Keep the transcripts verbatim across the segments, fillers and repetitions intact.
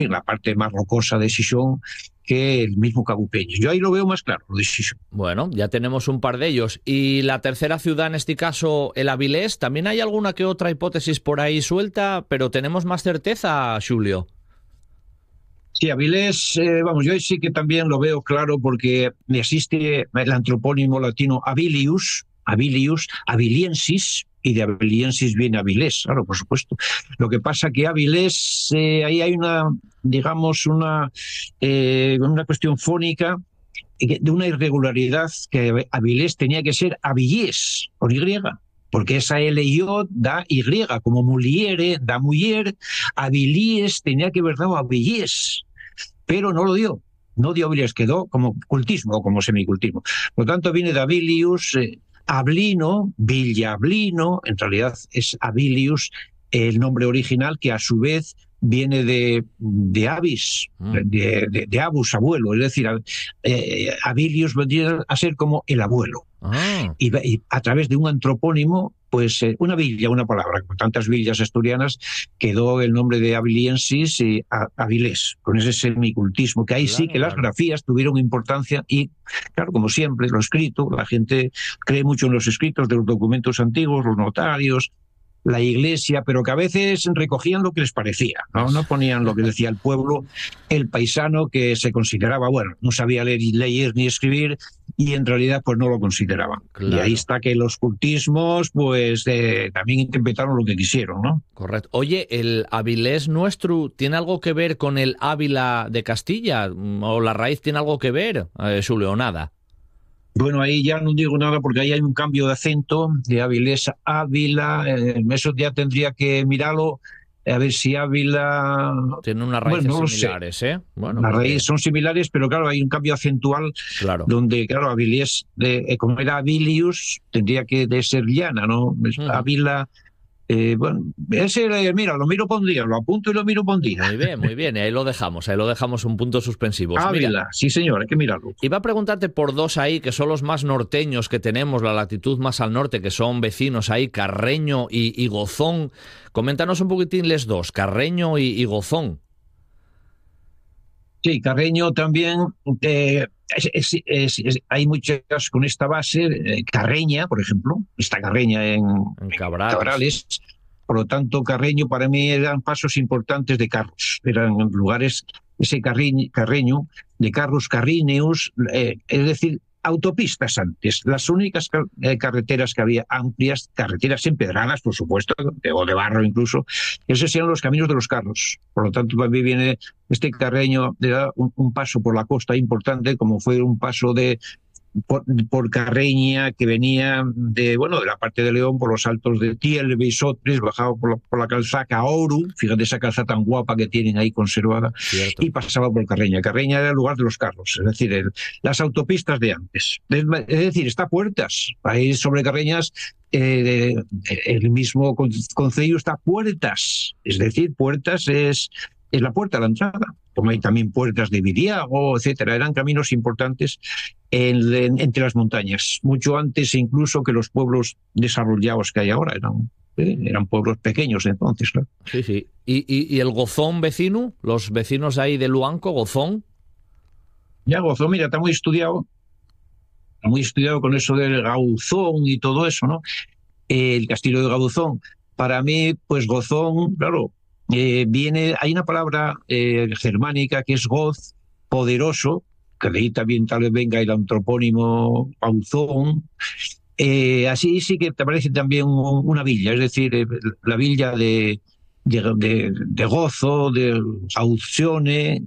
la parte más rocosa de Xixón que el mismo Cabo Peñas. Yo ahí lo veo más claro, lo de Xixón. Bueno, ya tenemos un par de ellos. Y la tercera ciudad, en este caso, el Avilés, ¿también hay alguna que otra hipótesis por ahí suelta, pero tenemos más certeza, Xulio? Sí, Avilés, eh, vamos, yo ahí sí que también lo veo claro porque existe el antropónimo latino Avilius, Avilius, Aviliensis, y de Aviliensis viene Avilés, claro, por supuesto. Lo que pasa que Avilés, eh, ahí hay una, digamos, una, eh, una cuestión fónica de una irregularidad, que Avilés tenía que ser Avillés, por Y, porque esa L y O da Y, como Muliere da Muyer, Avilies tenía que haber dado Avillés, pero no lo dio, no dio Avilies, quedó como cultismo o como semicultismo. Por lo tanto, viene de Avilius, eh, Ablino, Villablino, en realidad es Avilius el nombre original, que a su vez viene de, de Avis, Mm. de, de, de Abus, abuelo, es decir, eh, Avilius vendría a ser como el abuelo. Ah. Y, y a través de un antropónimo, pues eh, una villa, una palabra, con tantas villas asturianas, quedó el nombre de Aviliensis y a, Avilés, con ese semicultismo, que ahí Claro, sí que las claro. grafías tuvieron importancia y, claro, como siempre, lo escrito, la gente cree mucho en los escritos de los documentos antiguos, los notarios, la iglesia, pero que a veces recogían lo que les parecía, ¿no? No ponían lo que decía el pueblo, el paisano, que se consideraba, bueno, no sabía leer, leer ni escribir, y en realidad pues no lo consideraban. Claro. Y ahí está que los cultismos pues eh, también interpretaron lo que quisieron, ¿no? Correcto. Oye, ¿el Avilés nuestro tiene algo que ver con el Ávila de Castilla? ¿O la raíz tiene algo que ver, eh, Xulio, o nada? Bueno, ahí ya no digo nada porque ahí hay un cambio de acento de Avilés a Ávila, eh, eso ya tendría que mirarlo, a ver si Ávila... Tiene unas raíces bueno, no lo similares, sé. ¿eh? Bueno, Las porque... raíces son similares, pero claro, hay un cambio acentual, Claro. donde, claro, Avilés, de, como era Avilius, tendría que de ser llana, ¿no? Uh-huh. Ávila... Eh, bueno, ese, eh, mira, lo miro por un día, lo apunto y lo miro por un día. Muy bien, muy bien, y ahí lo dejamos, ahí lo dejamos un punto suspensivo. Ávila, Mira, sí señor, hay que mirarlo. iba a preguntarte por dos ahí, que son los más norteños que tenemos, la latitud más al norte, que son vecinos ahí, Carreño y, y Gozón. Coméntanos un poquitín les dos, Carreño y, y Gozón. Sí, Carreño también, eh, es, es, es, es, hay muchas con esta base, eh, Carreña, por ejemplo, está Carreña en, En en Cabrales. Cabrales. Por lo tanto, Carreño para mí eran pasos importantes de carros, eran lugares, ese carreño, carreño de carros carríneos, eh, es decir, autopistas antes, las únicas car eh, carreteras que había amplias, carreteras empedradas, por supuesto, de, o de barro incluso, esos eran los caminos de los carros. Por lo tanto, también viene este Carreño, le da un, un paso por la costa importante, como fue un paso de Por, por Carreña, que venía de, bueno, de la parte de León, por los altos de Tielbe y Sotris, bajaba por la, por la calzada Oru, fíjate esa calzada tan guapa que tienen ahí conservada, Cierto. y pasaba por Carreña. Carreña era el lugar de los carros, es decir, el, las autopistas de antes. Es, es decir, está Puertas, ahí sobre Carreñas, eh, el mismo concello está Puertas, es decir, Puertas es, es la puerta a la entrada, como hay también puertas de Viriago, etcétera. Eran caminos importantes en, en, entre las montañas, mucho antes incluso que los pueblos desarrollados que hay ahora. Eran, eh, eran pueblos pequeños entonces, ¿no? Sí, sí. ¿Y, y, y el Gozón vecino? ¿Los vecinos ahí de Luanco, Gozón? Ya, Gozón, mira, está muy estudiado, está muy estudiado con eso del Gauzón y todo eso, ¿no? Eh, el castillo de Gauzón. Para mí, pues Gozón, claro, Eh, viene, hay una palabra eh, germánica que es goz, poderoso, que de ahí también tal vez venga el antropónimo Gauzón. Eh, así sí que te parece también un, una villa, es decir, eh, la villa de, de, de, de gozo, de Gauzione,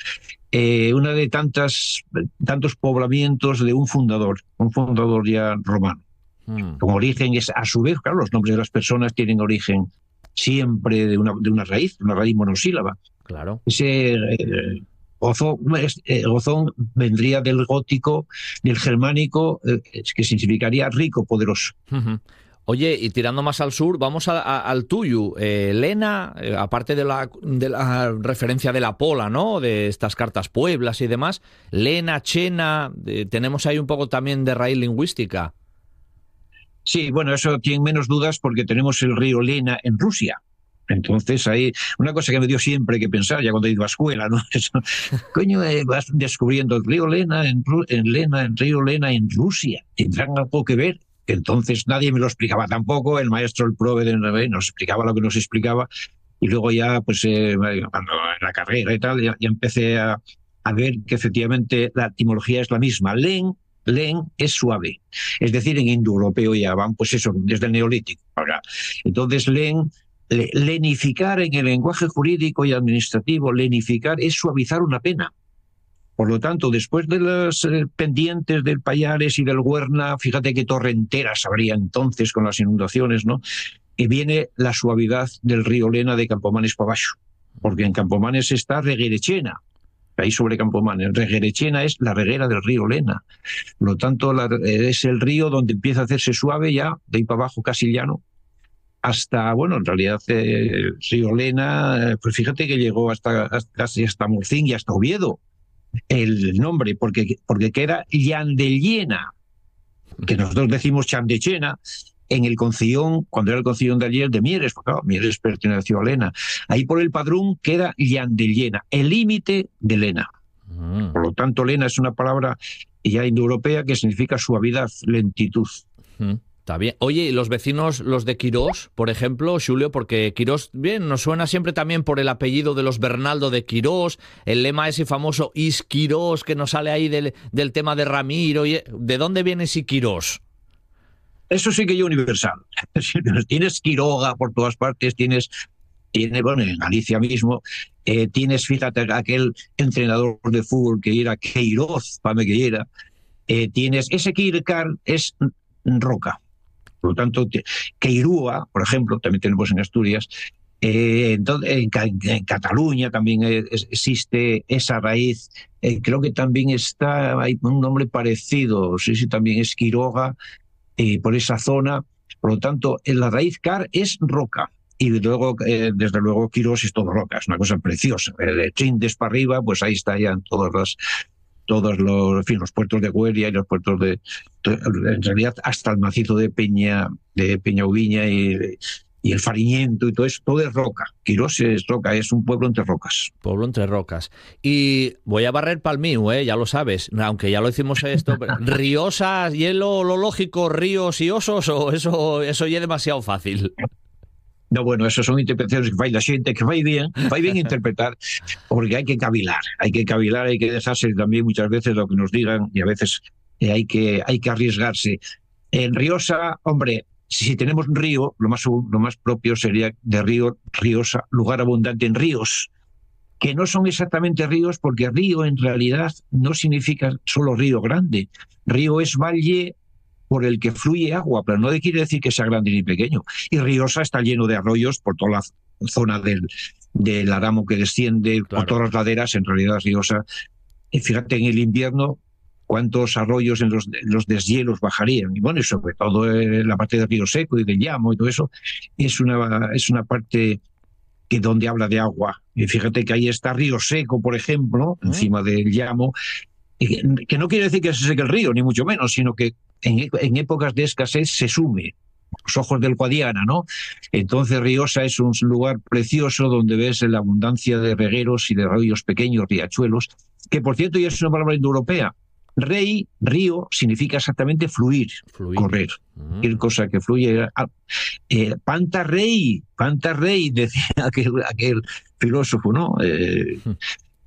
eh, una de tantas tantos poblamientos de un fundador, un fundador ya romano. Hmm. Con origen, es a su vez, claro, los nombres de las personas tienen origen siempre de una, de una raíz, una raíz monosílaba. Claro. Ese eh, Gozón, eh, Gozón vendría del gótico, del germánico, eh, que significaría rico, poderoso. Uh-huh. Oye, y tirando más al sur, vamos a, a, al tuyo. Eh, Lena, eh, aparte de la, de la referencia de la pola, ¿no? De estas cartas pueblas y demás, Lena, Chena, eh, tenemos ahí un poco también de raíz lingüística. Sí, bueno, eso tiene menos dudas porque tenemos el río Lena en Rusia. Entonces hay una cosa que me dio siempre que pensar, ya cuando he ido a escuela, ¿no? Eso, coño, eh, vas descubriendo el río Lena en, en Lena, el río Lena en Rusia. ¿Tendrán algo que ver? Entonces nadie me lo explicaba tampoco, el maestro, el prove nos explicaba lo que nos explicaba, y luego ya, pues, eh, cuando en la carrera y tal, ya, ya empecé a, a ver que efectivamente la etimología es la misma. Len, len es suave, es decir, en indoeuropeo ya van, pues eso, desde el neolítico. Ahora, entonces len, lenificar en el lenguaje jurídico y administrativo, lenificar es suavizar una pena. Por lo tanto, después de las eh, pendientes del Payares y del Huerna, fíjate qué torrenteras habría entonces con las inundaciones, ¿no? Y viene la suavidad del río Lena de Campomanes para abajo, porque en Campomanes está Reguerechena, ahí sobre Campomanes. Reguerechena es la reguera del río Lena. Por lo tanto, la, es el río donde empieza a hacerse suave ya, de ahí para abajo casi llano, hasta, bueno, en realidad eh, el río Lena, eh, pues fíjate que llegó hasta, hasta casi hasta Morcín y hasta Oviedo. El nombre, porque, porque que era Llandellena, que nosotros decimos Chandechena, en el concillón, cuando era el concillón de ayer de Mieres, porque claro, Mieres perteneció a Lena. Ahí por el padrón queda Llandellena, el límite de Lena. Mm. Por lo tanto, Lena es una palabra ya indoeuropea que significa suavidad, lentitud. Mm. Está bien. Oye, ¿y los vecinos, los de Quirós, por ejemplo, Xulio? Porque Quirós, bien, nos suena siempre también por el apellido de los Bernaldo de Quirós, el lema ese famoso Is Quirós, que nos sale ahí del, del tema de Ramiro. Y, ¿de dónde viene ese Quirós? Eso sí que es universal. Tienes Quiroga por todas partes, tienes, tienes bueno, en Galicia mismo, eh, tienes, fíjate, aquel entrenador de fútbol que era Queiroz, para que era, eh, tienes, ese Quircar es roca. Por lo tanto, Queirúa, por ejemplo, también tenemos en Asturias, eh, entonces, en, en Cataluña también es, existe esa raíz, eh, creo que también está, hay un nombre parecido, sí, sí, también es Quiroga, eh, por esa zona. Por lo tanto, en la raíz car es roca, y luego, eh, desde luego, Quirós es todo roca, es una cosa preciosa. De Chindes para arriba, pues ahí está ya en todas las... todos los, en fin, los puertos de Güeria y los puertos de, en realidad hasta el macizo de Peña, de Peñauviña y, y el Fariñento y todo eso, todo es roca. Quirós es roca, es un pueblo entre rocas. Pueblo entre rocas. Y voy a barrer pa'l mío, ¿eh? Ya lo sabes, aunque ya lo hicimos esto. ¿Riosas, hielo, lo lógico, ríos y osos, o eso, eso ya es demasiado fácil? No, bueno, esas son interpretaciones que fai la gente, que fai bien, fai bien interpretar, porque hay que cavilar, hay que cavilar, hay que dejarse también muchas veces lo que nos digan, y a veces eh, hay que hay que arriesgarse. En Riosa, hombre, si tenemos un río, lo más, lo más propio sería de río, Riosa, lugar abundante en ríos, que no son exactamente ríos, porque río en realidad no significa solo río grande. Río es valle por el que fluye agua, pero no quiere decir que sea grande ni pequeño. Y Riosa está lleno de arroyos por toda la zona del, del Aramo que desciende, claro, por todas las laderas. En realidad Riosa, y fíjate en el invierno cuántos arroyos en los, en los deshielos bajarían. Y bueno, y sobre todo en la parte de Río Seco y del Llamo y todo eso, es una, es una parte que donde habla de agua. Y fíjate que ahí está Río Seco, por ejemplo, ¿Eh? encima del Llamo, que no quiere decir que se seque el río, ni mucho menos, sino que en, en épocas de escasez se sume, los ojos del Guadiana, ¿no? Entonces Riosa es un lugar precioso donde ves la abundancia de regueros y de arroyos pequeños, riachuelos, que por cierto ya es una palabra indoeuropea. Rey, río, significa exactamente fluir, fluir. correr. Mm. Cualquier cosa que fluye. Eh, Panta rey, Panta rey, decía aquel, aquel filósofo, ¿no? Eh, mm.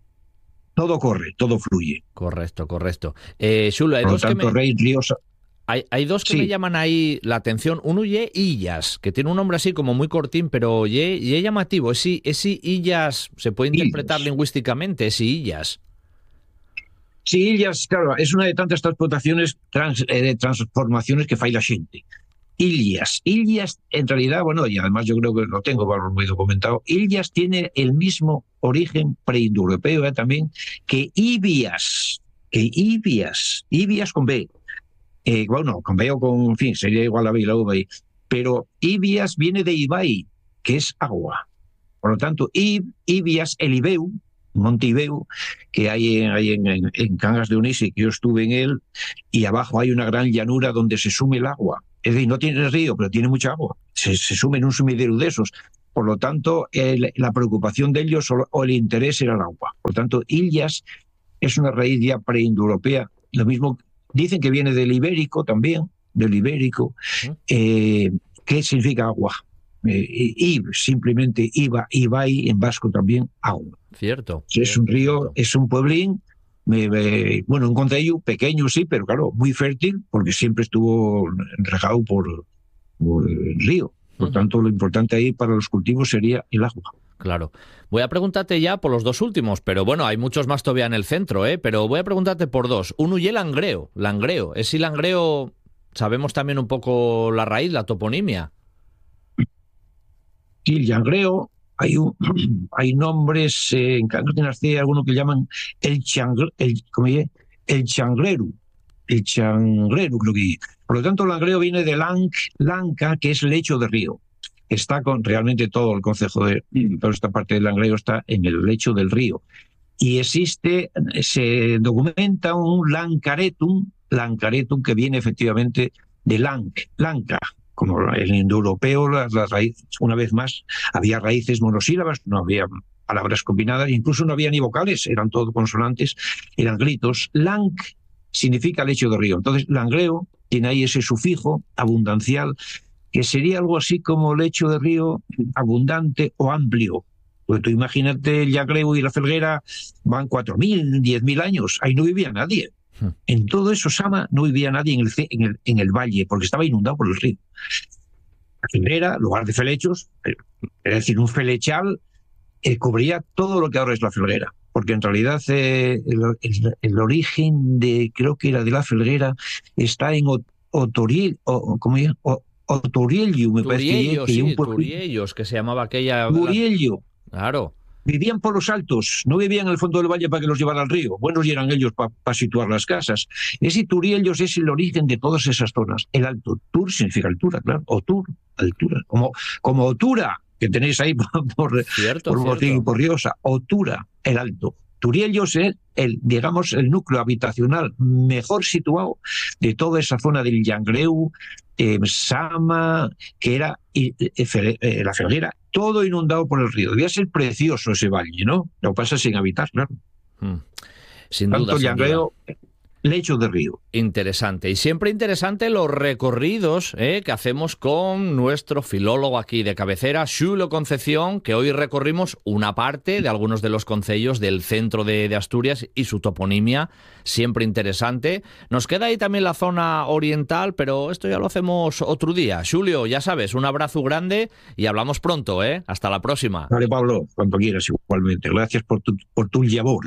Todo corre, todo fluye. Correcto, correcto. Eh, Xulo, hay Por lo dos tanto, que me... rey, ríos... Hay, hay dos que sí. me llaman ahí la atención. Uno ye Illas, que tiene un nombre así como muy cortín, pero ye, ye llamativo. Ese, ese Illas se puede interpretar Illas. lingüísticamente, ese Illas. Sí, Illas, claro, es una de tantas transportaciones, trans, eh, transformaciones que fai la gente. Illas, Illas, en realidad, bueno, y además yo creo que lo tengo muy documentado, Illas tiene el mismo origen preindoeuropeo eh, también que Ibias, que Ibias, Ibias con B. Eh, bueno, con B o con, en fin, sería igual a B y la V, pero Ibias viene de Ibai, que es agua. Por lo tanto, Ib, Ibias, el Ibeu, Monte Ibeu, que hay, en, hay en, en, en Cangas de Onís, que yo estuve en él, y abajo hay una gran llanura donde se sume el agua. Es decir, no tiene río, pero tiene mucha agua. Se, se sume en un sumidero de esos. por lo tanto, el, la preocupación de ellos o, o el interés era el agua. Por lo tanto, Illas es una raíz ya preindoeuropea. Lo mismo, dicen que viene del ibérico también, del ibérico. Eh, ¿Qué significa agua? Eh, y simplemente iba, ibai, en vasco también, agua. Cierto. Es cierto, un río, cierto. es un pueblín, me, me, bueno, un concello pequeño sí, pero claro, muy fértil, porque siempre estuvo regado por, por el río. Por uh-huh. tanto, lo importante ahí para los cultivos sería el agua. Claro. Voy a preguntarte ya por los dos últimos, pero bueno, hay muchos más todavía en el centro, ¿eh? Pero voy a preguntarte por dos. Uno y el Langreo. Langreo. ¿Es si Langreo sabemos también un poco la raíz, la toponimia? Sí, el Langreo, hay, un, hay nombres, eh, en Canarias hay algunos que llaman el changre, el, ¿cómo dice? El changreru. El changreru, creo que. Por lo tanto, el Langreo viene de Lanc, Lanca, que es lecho de río. Está con realmente todo el concejo de toda esta parte del Langreo está en el lecho del río. Y existe, se documenta un Lancaretum, Lancaretum que viene efectivamente de Lanc, Lanca. Como el indoeuropeo, las, las raíces, una vez más, había raíces monosílabas, no había palabras combinadas, incluso no había ni vocales, eran todo consonantes, eran gritos. Lanc significa lecho de río. Entonces, Langreo tiene ahí ese sufijo abundancial, que sería algo así como lecho de río abundante o amplio. Porque tú imagínate el Langreo y la Felguera van cuatro mil, diez mil años, ahí no vivía nadie. En todo eso, Sama, no vivía nadie en el, en el, en el valle, porque estaba inundado por el río. La Felguera, lugar de felechos, es decir, un felechal, eh, cubría todo lo que ahora es la Felguera. Porque en realidad eh, el, el, el origen de, creo que era de la Felguera, está en Otoriel, o, ¿cómo es? Otoriello, me parece Turiello, que, que sí, un pueblo. Turiellos, que se llamaba aquella... Turiello. Claro. Vivían por los altos, no vivían en el fondo del valle para que los llevara al río. Buenos eran ellos para pa situar las casas. Ese Turiellos es el origen de todas esas zonas. El alto, Tur significa altura, claro. Otur, altura. Como, como Otura, que tenéis ahí por, por, cierto, por, cierto. por Riosa. Otura, el alto. Turiellos es el, digamos, el núcleo habitacional mejor situado de toda esa zona del Langreu, eh, Sama, que era eh, eh, la Felguera, todo inundado por el río. Debía ser precioso ese valle, ¿no? Lo pasa sin habitar, claro. Hmm. Sin Tanto duda, sin Langreo, duda. Lecho de río. Interesante. Y siempre interesante los recorridos ¿eh? que hacemos con nuestro filólogo aquí de cabecera, Xulio Concepción, que hoy recorrimos una parte de algunos de los concellos del centro de, de Asturias y su toponimia, siempre interesante. Nos queda ahí también la zona oriental, pero esto ya lo hacemos otro día. Xulio, ya sabes, un abrazo grande y hablamos pronto, ¿eh? Hasta la próxima. Vale, Pablo, cuando quieras igualmente. Gracias por tu, por tu labor.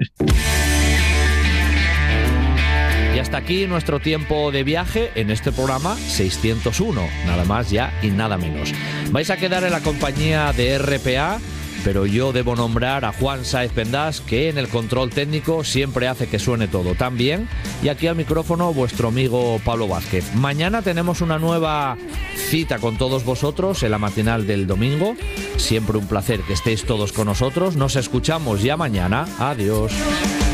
Y hasta aquí nuestro tiempo de viaje en este programa seiscientos uno, nada más ya y nada menos. Vais a quedar en la compañía de R P A, pero yo debo nombrar a Juan Sáez Pendas, que en el control técnico siempre hace que suene todo tan bien, y aquí al micrófono vuestro amigo Pablo Vázquez. Mañana tenemos una nueva cita con todos vosotros en la matinal del domingo. Siempre un placer que estéis todos con nosotros. Nos escuchamos ya mañana. Adiós.